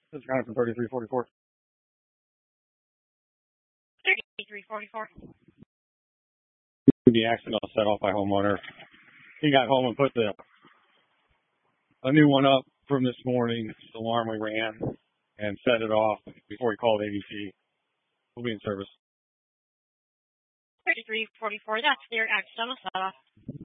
This is kind of from 3344. 3344. The accident set off by homeowner. He got home and put a new one up from this morning. The alarm we ran and set it off before he called ADC. We'll be in service. 3344. That's their accidental set off.